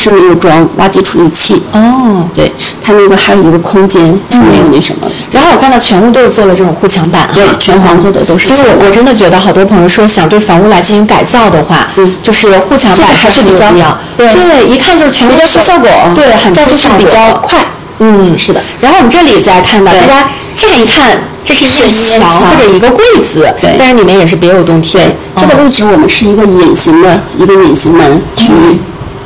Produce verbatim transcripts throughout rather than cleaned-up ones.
是没有装挖机处理器。 哦， 对，它那个还有一个空间是没有那什么。 嗯、然后我看到全屋都是做了这种护墙板， 对，全黄做的都是。 所以我我真的觉得好多朋友说想对房屋来进行改造的话，嗯，就是护墙板还是比较对对，一看就是全比较出效果， 对，很再就是比较快。嗯，是的。 然后我们这里再看到，大家乍一看这是一面墙或者一个柜子， 对， 但是里面也是别有洞天。 对，这个位置我们是一个隐形的一个隐形门区域。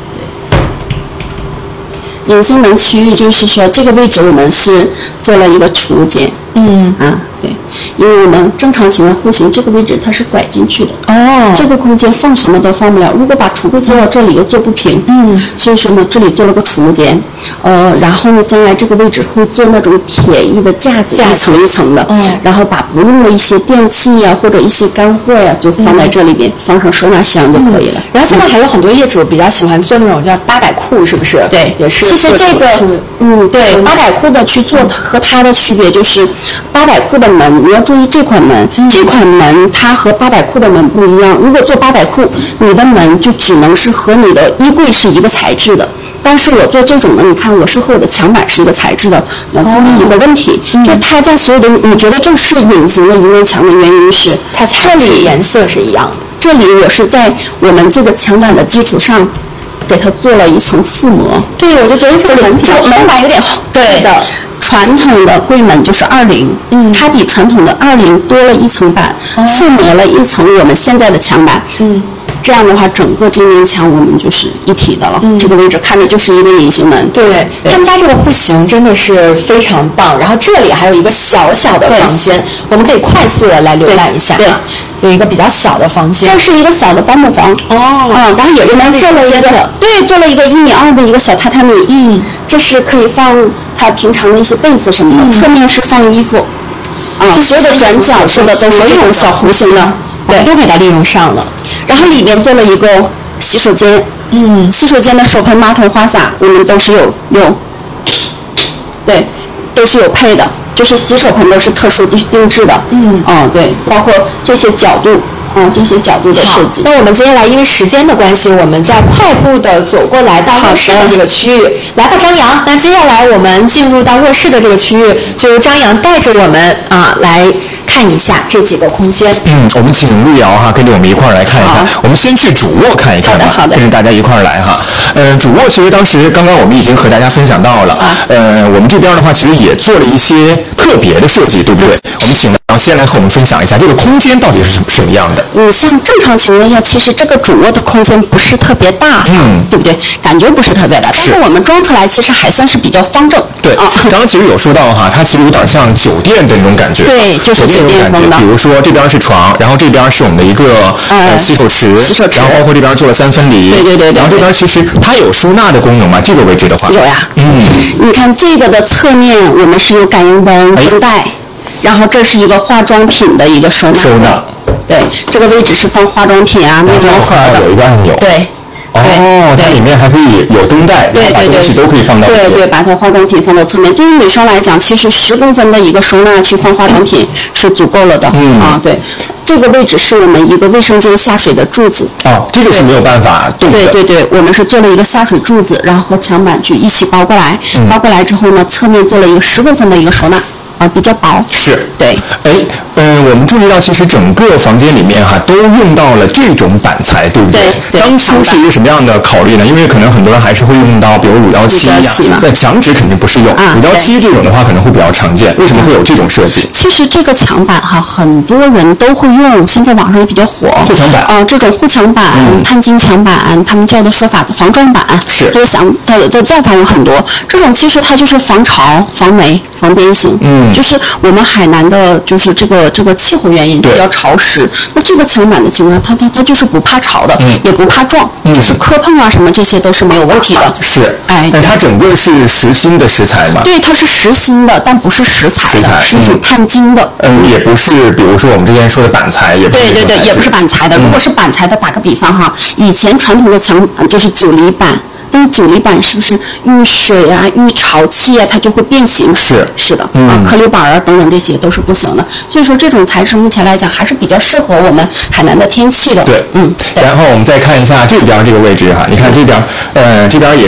对，隐形门区域就是说这个位置我们是做了一个储物间。嗯啊，对，因为我们正常情况户型这个位置它是拐进去的。哦，这个空间放什么都放不了。如果把储物间到这里又做不平，嗯，所以说呢，这里做了个储物间，呃，然后呢，将来这个位置会做那种铁艺的架子，一层一层的，嗯，然后把不用的一些电器呀、啊、或者一些干货呀、啊、就放在这里边，嗯、放上收纳箱就可以了。 然后现在还有很多业主比较喜欢做那种叫八百库，是不是？ 对， 也是。 其实这个，嗯，对，八百库的去做和它的区别就是。八百库的门，你要注意这款门，嗯、这款门它和八百库的门不一样。如果做八百库，你的门就只能是和你的衣柜是一个材质的。但是我做这种的，你看我是和我的墙板是一个材质的。要注意一个问题，哦、就是它在所有的，你觉得这是隐形的一面墙的原因是， 它这里颜色是一样的。 这里我是在我们这个墙板的基础上。给它做了一层覆膜， 对，我就觉得这个门门板有点厚。对的，传统的柜门就是二零，嗯，它比传统的二零多了一层板，哦、覆膜了一层我们现在的墙板，嗯，这样的话，整个这面墙我们就是一体的了。嗯，这个位置看着就是一个隐形门。 对，对他们家这个户型真的是非常棒。然后这里还有一个小小的房间，我们可以快速的来浏览一下。对。对有一个比较小的房间， 这是一个小的保姆房哦，嗯，然后也是能做了一个，对，做了一个一米二的一个小榻榻米，嗯，这是可以放他平常的一些被子什么的，嗯、侧面是放衣服，啊，这所有的转角处的都是这种小弧形的， 对，都给它利用上了。 然后里面做了一个洗手间，嗯，洗手间的手盆、马桶、花洒我们都是有有，对，都是有配的。就是洗手盆都是特殊定制的，嗯，哦，对，包括这些角度，嗯，这些角度的设计。 那我们接下来因为时间的关系，我们再快步的走过来到卧室的这个区域。来吧，张扬。那接下来我们进入到卧室的这个区域，就由张扬带着我们啊来看一下这几个空间。 嗯，我们请路遥哈跟着我们一块儿来看一看。我们先去主卧看一看吧， 好的， 跟着大家一块儿来哈。呃，主卧其实当时刚刚我们已经和大家分享到了，啊、呃，我们这边的话其实也做了一些特别的设计，对不对？我们请然后先来和我们分享一下这个空间到底是什么样的。 嗯，像正常情况下，其实这个主卧的空间不是特别大，嗯，对不对？感觉不是特别大，但是我们装出来其实还算是比较方正。 对，啊，刚刚其实有说到哈，它其实有点像酒店的那种感觉。 对，就是酒店风的。 比如说这边是床，然后这边是我们的一个呃洗手池， 洗手池， 然后包括这边做了三分离。 对对对对。 然后这边其实它有收纳的功能吗？这个位置的话。 有呀。嗯，你看这个的侧面，我们是有感应灯、灯带。然后这是一个化妆品的一个收纳， 收纳， 对，这个位置是放化妆品啊、面膜盒的， 有一个按钮， 对， 哦，它里面还可以有灯带， 对对对， 东西都可以放到， 对对，把它化妆品放到侧面。对于女生来讲，其实十公分的一个收纳去放化妆品是足够了的，嗯啊，对。这个位置是我们一个卫生间下水的柱子。 哦，这个是没有办法动的。 对对对，我们是做了一个下水柱子，然后和墙板去一起包过来，嗯、包过来之后呢，侧面做了一个十公分的一个收纳。啊，比较薄。 是， 对。 哎，嗯、呃，我们注意到，其实整个房间里面哈、啊，都用到了这种板材，对不对？ 对。 当初是一个什么样的考虑呢？因为可能很多人还是会用到，比如五幺七呀，那墙纸肯定不是用，五幺七这种的话可能会比较常见。为什么会有这种设计？ 其实这个墙板哈，很多人都会用，现在网上也比较火。 护墙板。 啊、呃，这种护墙板、嗯、碳晶墙板，他们叫的说法的防撞板， 是。 这个想它的的叫法有很多。这种其实它就是防潮、防霉、防变形。嗯。就是我们海南的，就是这个这个气候原因比较潮湿，那这个墙板的情况，它它它就是不怕潮的，嗯、也不怕撞，嗯、就是磕碰啊什么这些都是没有问题的。 是， 哎， 但它整个是实心的石材吗？ 对，它是实心的，但不是石材的， 石材是一种碳晶的。 嗯，也不是，比如说我们之前说的板材，也不是。 对对对，也不是板材的。如果是板材的，打个比方哈，以前传统的墙就是九黎板。但是九黎板是不是遇水啊、遇潮气啊，它就会变形？ 是是的，嗯、啊，颗粒板啊等等这些都是不行的。所以说这种材质目前来讲还是比较适合我们海南的天气的。 对， 嗯。 然后我们再看一下这边这个位置哈，你看这边，呃，这边也